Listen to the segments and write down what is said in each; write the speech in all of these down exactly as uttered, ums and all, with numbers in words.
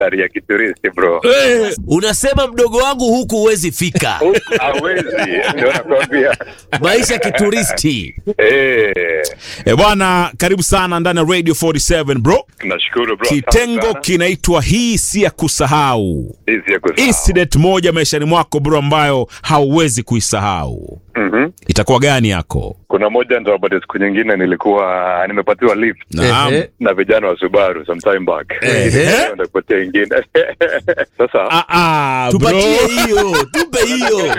ya kituristi bro. Eh, unasema mdogo wangu huku huwezi fika. Hawezi, ndio nakwambia. Maisha kituristi. Eh. Eh bwana, karibu sana ndani ya Radio forty-seven bro. Nashukuru bro. Kitengo kinaitwa hii si ya kusahau. Hii si ya kusahau. Incident moja maishani mwako bro ambayo hauwezi kuisahau. Mhm. Itakuwa gani yako? Kuna moja ndo baada siku nyingine nilikuwa nimepatiwa lift Naam. Ehe. na vijana wa Subaru some time back. Ehe. Ndio kupatia nyingine. Sasa Ah ah bro. Tupatie hiyo, tupe hiyo.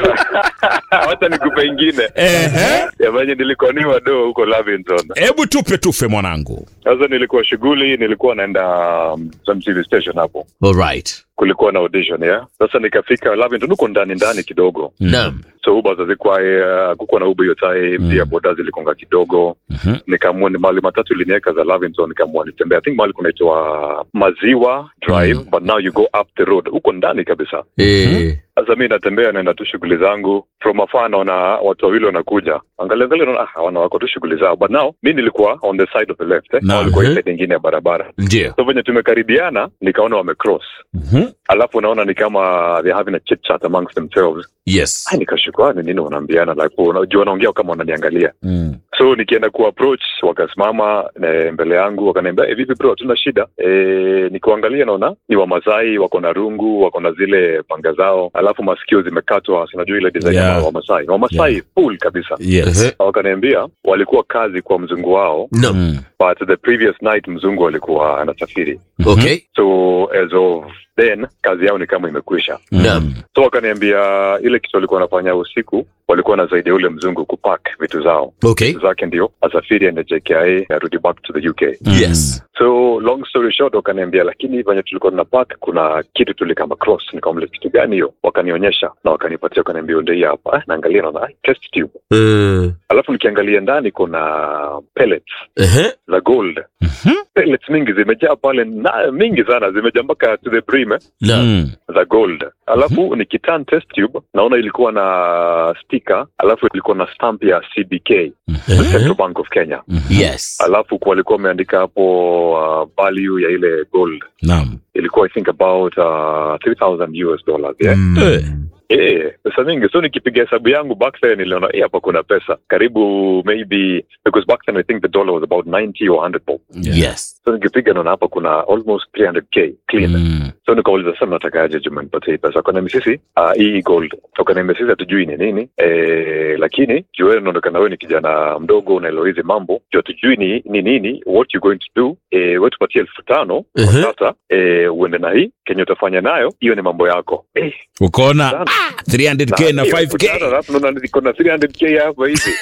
wacha nikupe nyingine. Ehe. Jamani nilikoniwa do huko Lavington. Hebu tupe tufe mwanangu. Sasa nilikuwa shughuli, nilikuwa naenda um, some T V station hapo. All right. Kulikuwa na audition ya. Sasa nikafika Lavington huko ndani ndani kidogo. Naam. So Uber zilikuwa uh, kukuwa na Uber hiyo time, mm. pia boda zilikonga kidogo. Mhm. Nikaamua ni mali matatu iliniweka za Lavington, nikaamua nitembea. I think mali kunaitwa Maziwa Drive, mm. but now you go up the road. Huko ndani kabisa. Eh. Sasa mimi natembea naenda tu shughuli zangu. From afar naona watu wawili wanakuja. Angalia angalia naona ah wana wako tu shughuli zao. But now mimi nilikuwa on the side of the left, eh. Na, Walikuwa uh-huh. ile nyingine ya barabara. Ndio. So venye tumekaribiana nikaona wamecross. Mhm. Alafu naona ni kama they having a chit chat amongst themselves. Yes. Ai nikashukua ni nini wanaambiana, like unajua wanaongea kama wananiangalia. Mm. So nikienda ku approach wakasimama mbele yangu wakaniambia eh, vipi bro tuna shida. Eh nikuangalia naona ni wa Masai wako na rungu, wako na zile panga zao. Alafu masikio zimekatwa, sinajua ile design Yeah. ya wa Masai. Wa Masai Yeah. full kabisa. Yes. Ehe. Wakaniambia walikuwa kazi kwa mzungu wao. No. Mm. But the previous night mzungu alikuwa anasafiri. Okay. So as of then kazi yao ni kama imekwisha. Naam. So wakaniambia ile kitu walikuwa wanafanya usiku, walikuwa na zaidi ya ule mzungu kupack vitu zao. Okay. Vitu zake ndio asafiri ende J K I na rudi back to the U K. Yes. So long story short wakaniambia lakini venye tulikuwa tunapack kuna kitu tulikama cross. Nikamwambia kitu gani hiyo? Wakanionyesha na wakanipatia, wakaniambia ndio hapa. Ah, naangalia naona test tube. Eh. Alafu nikiangalia ndani kuna pellets Ehe. za gold. Mhm. Pellets mingi zimejaa pale na mingi sana zimejaa mpaka to the brim eh, Naam. Mm. za gold. Alafu mm-hmm. nikiturn test tube naona ilikuwa na sticker, alafu ilikuwa na stamp ya C B K, the Central Bank of Kenya. Yes. Alafu kwa walikuwa wameandika hapo uh, value ya ile gold Naam. ilikuwa I think about uh, three thousand U S dollars yeah. Mm. Eh. Eh, pesa mingi. So nikipiga hesabu yangu back then niliona eh hapa kuna pesa. Karibu maybe because back then I think the dollar was about ninety or one hundred bob. Yes. So nikipiga naona hapa kuna almost three hundred K clean. Mm. So nikauliza sana nataka aje juma nipatie pesa. Kwa nini sisi uh, hii gold. Toka nime sisi hatujui ni nini. Eh, lakini wewe unaonekana wewe ni kijana mdogo unaelewa hizi mambo. Jo tujui ni ni nini, what you going to do? Eh, wewe tupatie elfu tano Uh-huh. sasa eh uende na hii Kenya utafanya nayo, hiyo ni mambo yako. Eh, Ukaona three hundred K na five K. Alafu naona niko na three hundred K hapa hivi.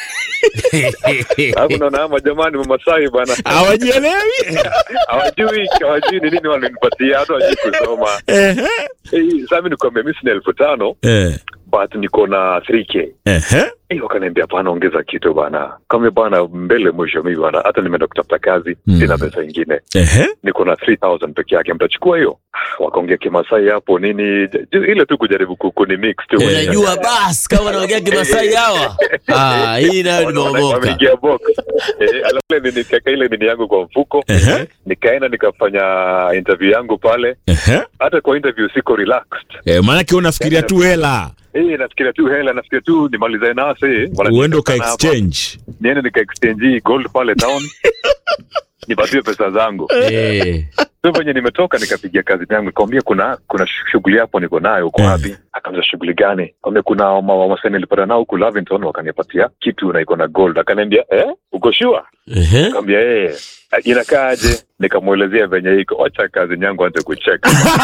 Alafu naona ama jamani Mamasai bana. Hawajielewi. Hawajui, hawajui ni nini walinipatia, hata hawajui kusoma. Ehe. Eh, sasa mimi nikwambia mimi sina elfu tano, Eh. but niko na three K. Ehe. Eh, wakaniambia bana ongeza kitu bana. Kama bana mbele mwisho mimi bana hata nimeenda kutafuta kazi, Mm. sina pesa nyingine. Ehe. Niko na three thousand peke yake, mtachukua hiyo? Wakaongea Kimasai hapo nini, ile tu kujaribu kukuni mix tu. Unajua bas kama naongea Kimasai hawa. Ah, hii nayo nimeomoka. Wameingia box. Eh, alafu nikaweka ile nini yangu kwa mfuko. Ehe. Nikaenda nikafanya interview yangu pale. Ehe. Hata kwa interview siko relaxed. Eh, maana yake unafikiria tu hela. Eh, nafikiria tu hela, nafikiria tu nimalize nasi. Uende uka exchange. Niende nika exchange gold pale town. Nipatie pesa zangu. Eh. Sio venye nimetoka nikapigia kazi yangu, nikamwambia kuna kuna shughuli hapo niko nayo, uko wapi? Akaanza shughuli gani? Nikamwambia kuna wamaseni nilipata nao huko Lavington, wakanipatia kitu na iko na gold. Akaniambia eh, uko sure? Ehe. Nikamwambia eh, inakaaje? Nikamuelezea venye iko, acha kazi yangu anze kucheck.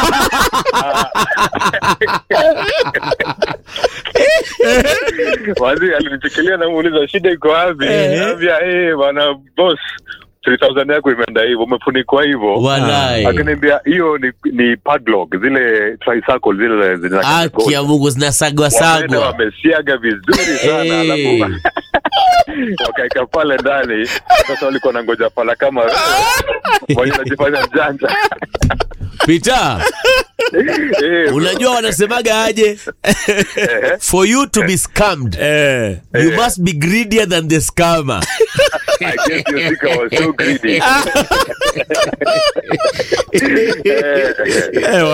Wazi alinichekelea na muuliza shida iko wapi? Nikamwambia eh bana boss, three thousand yako imeenda hivyo, umefunikwa hivyo. Walai. Akaniambia hiyo ni ni padlock, zile tricycle zile zina Aki ya Mungu zinasagwa sagwa. Wamesiaga vizuri sana. Hey. Alafu wakaeka pale ndani. Sasa walikuwa na ngoja pala kama wanajifanya mjanja. Peter. Eh, Unajua wanasemaga aje? For you to be scammed, Eh. you must be greedier than the scammer. I guess you think I was so greedy. Eh,